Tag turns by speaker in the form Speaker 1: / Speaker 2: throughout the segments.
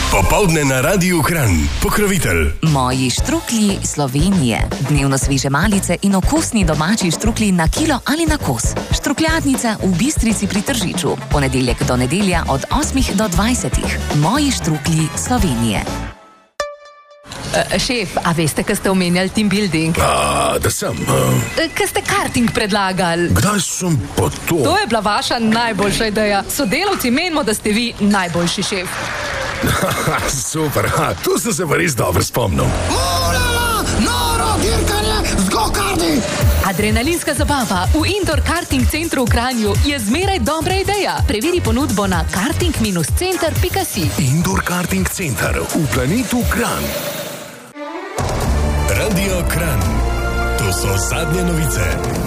Speaker 1: Popoldne na Radiu Kranj. Pokrovitelj
Speaker 2: Moji štruklji Slovenije. Dnevno sveže malice in okusni domači štruklji na kilo ali na kos. Štrukljadnica v Bistrici pri Tržiču. Ponedeljek do nedelja od 8 do 20. Moji štruklji Slovenije.
Speaker 3: Šef, a veste, kaj ste omenjali team building?
Speaker 4: Da sem.
Speaker 3: Kaj ste karting predlagali?
Speaker 4: Kdaj sem pa to?
Speaker 3: To je bila vaša najboljša ideja. Sodelavci menimo, da ste vi najboljši šef.
Speaker 4: Super, tu sem se pa res dobro spomnil.
Speaker 5: Noro dirkanje z go-karti!
Speaker 3: Adrenalinska zabava v Indoor Karting Centru v Kranju je zmeraj dobra ideja. Preveri ponudbo na karting-center.si.
Speaker 4: Indoor Karting Center v planetu Kranj.
Speaker 1: Radio Kranj. To so zadnje novice.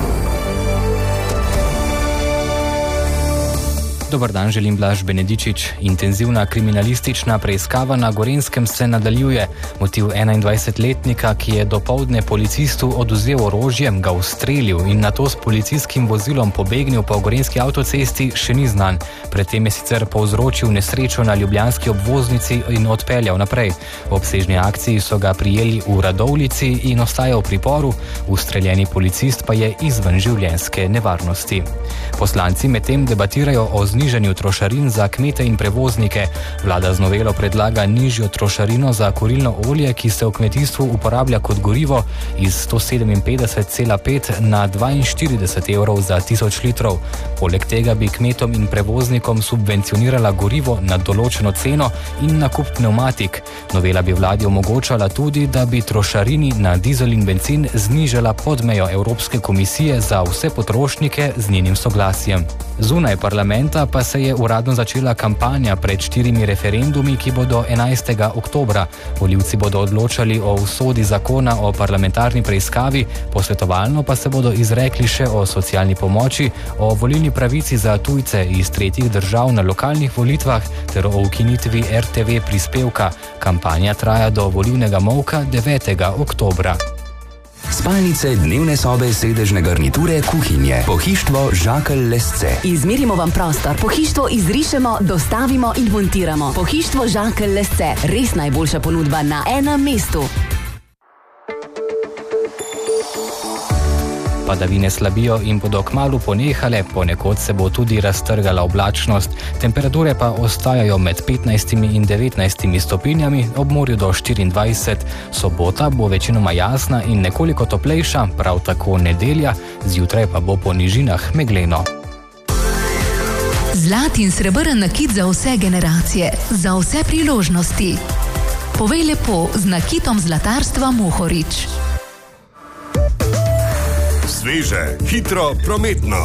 Speaker 6: Dobar dan, želim Blaž Benedičič. Intenzivna kriminalistična preiskava na Gorenjskem se nadaljuje. Motiv 21-letnika, ki je dopoldne policistu odvzel orožje, ga ustrelil in nato s policijskim vozilom pobegnil po gorenjski avtocesti, še ni znan. Predtem je sicer povzročil nesrečo na ljubljanski obvoznici in odpeljal naprej. V obsežni akciji so ga prijeli v Radovljici in ostaja v priporu. Ustreljeni policist pa je izven življenjske nevarnosti. Poslanci medtem debatirajo o znižanju trošarin za kmete in prevoznike. Vlada z novelo predlaga nižjo trošarino za kurilno olje, ki se v kmetijstvu uporablja kot gorivo, iz 157,5 na 42 evrov za 1000 litrov. Poleg tega bi kmetom in prevoznikom subvencionirala gorivo na določeno ceno in nakup pneumatik. Novela bi vladi omogočala tudi, da bi trošarini na dizel in bencin znižala pod mejo Evropske komisije za vse potrošnike z njenim soglasjem. Zunaj parlamenta pa se je uradno začela kampanja pred 4 referendumi, ki bodo 11. oktobra. Volivci bodo odločali o usodi zakona o parlamentarni preiskavi, posvetovalno pa se bodo izrekli še o socialni pomoči, o volilni pravici za tujce iz tretjih držav na lokalnih volitvah ter o ukinitvi RTV prispevka. Kampanja traja do volilnega molka 9. oktobra.
Speaker 7: Spalnice, dnevne sobe, sedežne garniture, kuhinje. Pohištvo Žakelj Lesce.
Speaker 8: Izmerimo vam prostor, pohištvo izrišemo, dostavimo in montiramo. Pohištvo Žakelj Lesce. Res najboljša ponudba na enem mestu.
Speaker 6: Padavine slabijo in bodo kmalu ponehale, ponekod se bo tudi raztrgala oblačnost, temperature pa ostajajo med 15 in 19 stopinjami, ob morju do 24. Sobota bo večinoma jasna in nekoliko toplejša, prav tako nedelja, zjutraj pa bo po nižinah megleno.
Speaker 9: Zlat in srebrn nakit za vse generacije, za vse priložnosti. Povej lepo z nakitom zlatarstva Mohorič.
Speaker 1: Sveže, hitro, prometno.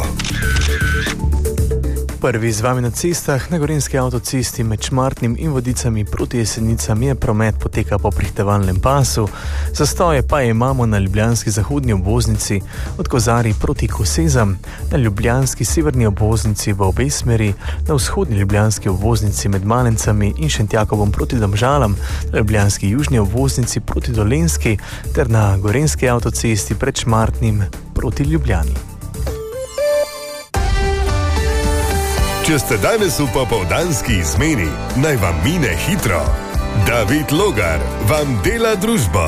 Speaker 10: Prvi z vami na cestah, na gorenjski avtocesti med Šmartnim in Vodicami proti Jesenicam je promet poteka po prihitevalnem pasu, zastoje pa imamo na ljubljanski zahodni obvoznici od Kozarij proti Kosezam, na ljubljanski severni obvoznici v obe smeri, na vzhodni ljubljanski obvoznici med Malencami in Šentjakovom proti Domžalam, na ljubljanski južni obvoznici proti Dolenjski ter na gorenjski avtocesti pred Šmartnim proti Ljubljani.
Speaker 1: Če ste danes v popoldanski izmeni, naj vam mine hitro. David Logar vam dela družbo.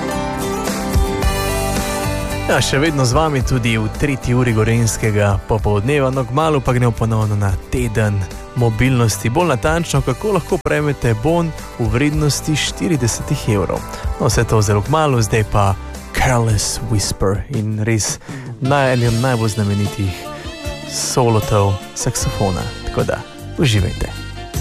Speaker 10: Ja, še vedno z vami tudi v 3. uri gorenjskega popoldneva, no kmalu pa gremo ponovno na teden mobilnosti. Bolj natančno, kako lahko prejmete bon v vrednosti 40 evrov. No, vse to zelo kmalu, zdaj pa Careless Whisper in res eden najbolj znamenitih solotov saksofona. Tako da, uživajte.